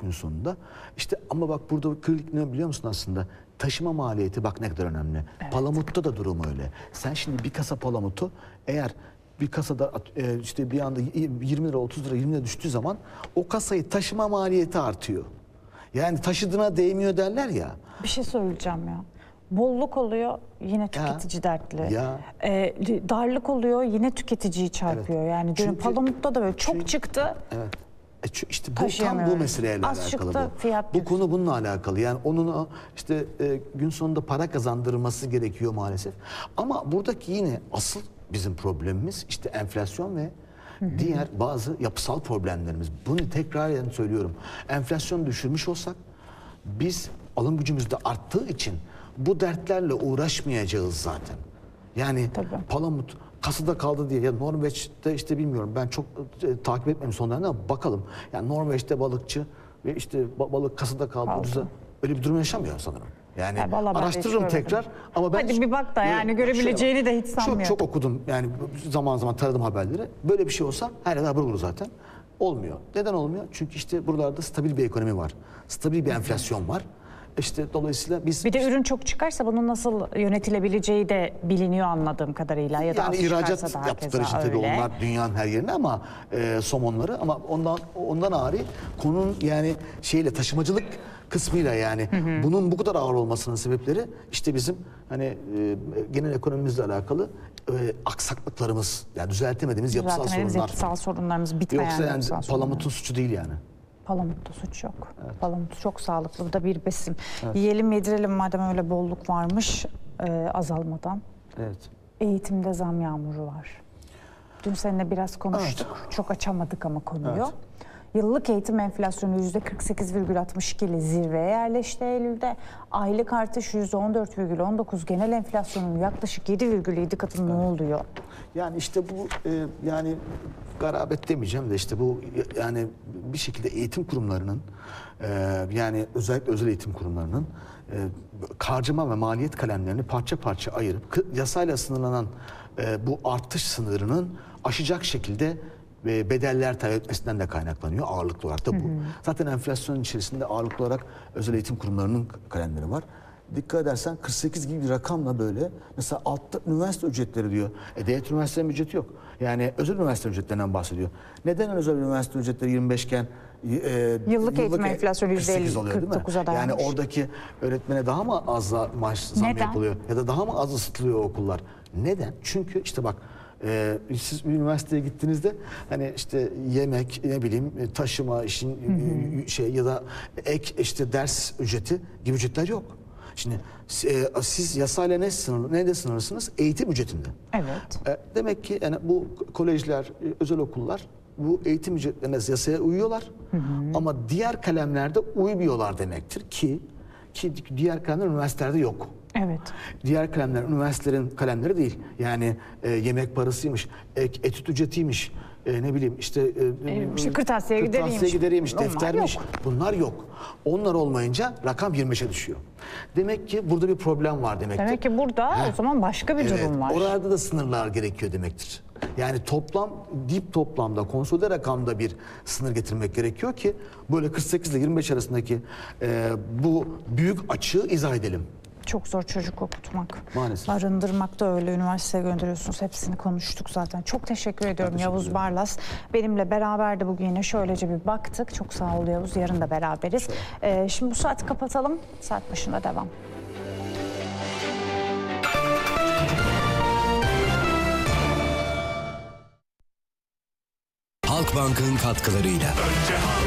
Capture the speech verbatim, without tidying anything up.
gün sonunda. İşte ama bak burada kritik ne biliyor musun aslında? Taşıma maliyeti bak ne kadar önemli. Evet. Palamut'ta da durum öyle. Sen şimdi bir kasa palamutu eğer bir kasada e, işte bir anda yirmi lira otuz lira yirmi lira düştüğü zaman o kasayı taşıma maliyeti artıyor. Yani taşıdığına değmiyor derler ya. Bir şey söyleyeceğim ya. Bolluk oluyor yine tüketici ya, dertli. Ya. Ee, darlık oluyor yine tüketiciyi çarpıyor. Evet. Yani çünkü, Palamut'ta da böyle çok çünkü, çıktı. Evet. E işte bu tam bu meseleyle Az alakalı çıktı, bu. Fiyat bu konu bununla alakalı. Yani onun işte e, gün sonunda para kazandırması gerekiyor maalesef. Ama buradaki yine asıl bizim problemimiz işte enflasyon ve hı hı. diğer bazı yapısal problemlerimiz. Bunu tekrar yani söylüyorum. Enflasyon düşürmüş olsak biz alım gücümüz de arttığı için bu dertlerle uğraşmayacağız zaten. Yani Tabii. Palamut kasada kaldı diye ya Norveç'te işte bilmiyorum ben çok e, takip etmedim sonlarını ama bakalım. Yani Norveç'te balıkçı ve işte balık kasada kaldı. Ucuza, öyle bir durum yaşamıyor sanırım. Yani ya araştırırım tekrar ama ben hadi bir bak da yani görebileceğini de hiç sanmıyorum. Çok, çok okudum yani zaman zaman taradım haberleri. Böyle bir şey olsa her yerde haber olur zaten. Olmuyor. Neden olmuyor? Çünkü işte buralarda stabil bir ekonomi var. Stabil bir enflasyon var. İşte dolayısıyla biz... Bir de ürün çok çıkarsa bunun nasıl yönetilebileceği de biliniyor anladığım kadarıyla. Ya da yani ihracat yaptıkları için tabii onlar dünyanın her yerine ama e, somonları ama ondan ondan ağrı konunun yani şeyle taşımacılık kısmıyla yani hı hı. bunun bu kadar ağır olmasının sebepleri işte bizim hani e, genel ekonomimizle alakalı e, aksaklıklarımız yani düzeltemediğimiz yapısal sorunlar. yapısal sorunlarımız bitmeyen Yoksa yani Palamut'un sorunlar. Suçu değil yani. Palamut'ta suç yok. Evet. Palamut çok sağlıklı. Bu da bir besin. Evet. Yiyelim yedirelim madem öyle bolluk varmış e, azalmadan. Evet. Eğitimde zam yağmuru var. Dün seninle biraz konuştuk. Evet. Çok açamadık ama konuyu. Evet. Yıllık eğitim enflasyonu yüzde kırk sekiz virgül altmış iki ile zirveye yerleşti Eylül'de. Aylık artış yüzde on dört virgül on dokuz. Genel enflasyonun yaklaşık yedi virgül yedi katı evet. ne oluyor? Yani işte bu e, yani garabet demeyeceğim de işte bu yani bir şekilde eğitim kurumlarının e, yani özellikle özel eğitim kurumlarının e, harcama ve maliyet kalemlerini parça parça ayırıp yasayla sınırlanan e, bu artış sınırının aşacak şekilde ve bedeller talep etmesinden de kaynaklanıyor ağırlıklı olarak da bu. Hı hı. Zaten enflasyonun içerisinde ağırlıklı olarak özel eğitim kurumlarının kalemleri var. Dikkat edersen kırk sekiz gibi bir rakamla böyle mesela altta üniversite ücretleri diyor. E devlet üniversitelerinin ücreti yok. Yani özel üniversite ücretlerinden bahsediyor. Neden özel üniversite ücretleri yirmi beş iken e, yıllık, yıllık eğitim enflasyonu yüzde elli kırk dokuza dayanmış. Yani oradaki öğretmene daha mı az maaş zam Neden? yapılıyor ya da daha mı az ısıtılıyor okullar? Neden? Çünkü işte bak Ee, siz üniversiteye gittiğinizde hani işte yemek ne bileyim taşıma işin hı hı. şey ya da ek işte ders ücreti gibi ücretler yok. Şimdi e, siz yasayla ne sınırlı ne de sınırlısınız? Eğitim ücretinde. Evet. E, demek ki yani bu kolejler, özel okullar bu eğitim ücretlerine yasaya uyuyorlar. Hı hı. Ama diğer kalemlerde uymuyorlar demektir ki ki diğer kalemler üniversitelerde yok. Evet. Diğer kalemler üniversitelerin kalemleri değil. Yani e, yemek parasıymış, ek, etüt ücretiymiş, e, ne bileyim işte, e, işte kırtasiye gideriymiş, gideriymiş deftermiş. Yok. Bunlar yok. Onlar olmayınca rakam yirmi beşe düşüyor. Demek ki burada bir problem var demektir. Demek ki burada Heh. o zaman başka bir evet, durum var. Orada da sınırlar gerekiyor demektir. Yani toplam, dip toplamda, konsolide rakamda bir sınır getirmek gerekiyor ki böyle kırk sekiz ile yirmi beş arasındaki e, bu büyük açığı izah edelim. Çok zor çocuk okutmak. Maalesef. Barındırmak da öyle. Üniversiteye gönderiyorsunuz. Hepsini konuştuk zaten. Çok teşekkür ediyorum teşekkür Yavuz ederim. Barlas. Benimle beraberdi bugün yine. Şöylece bir baktık. Çok sağ ol Yavuz. Yarın da beraberiz. Ee, şimdi bu saati kapatalım. Saat başında devam. Halkbank'ın katkılarıyla. Önce